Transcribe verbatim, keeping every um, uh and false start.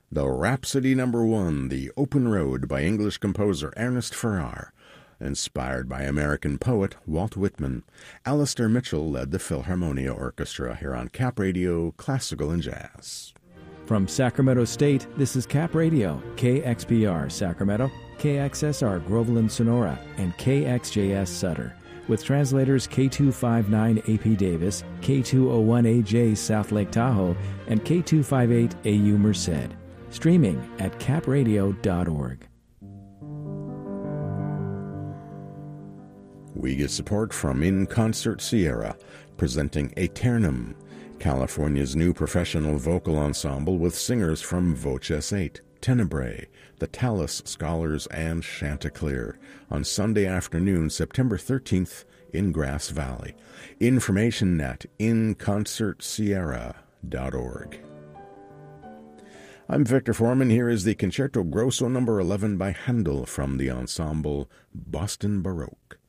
The Rhapsody Number One, The Open Road by English composer Ernest Farrar. Inspired by American poet Walt Whitman, Alistair Mitchell led the Philharmonia Orchestra here on Cap Radio, Classical and Jazz. From Sacramento State, this is Cap Radio, K X P R Sacramento, K X S R Groveland Sonora, and K X J S Sutter, with translators K two fifty-nine A P Davis, K two oh one A J South Lake Tahoe, and K two fifty-eight A U Merced. Streaming at cap radio dot org. We get support from In Concert Sierra, presenting Aeternum, California's new professional vocal ensemble with singers from Voces eight, Tenebrae, the Tallis Scholars, and Chanticleer, on Sunday afternoon, September thirteenth, in Grass Valley. Information at in concert sierra dot org. I'm Victor Foreman. Here is the Concerto Grosso number eleven by Handel from the ensemble Boston Baroque.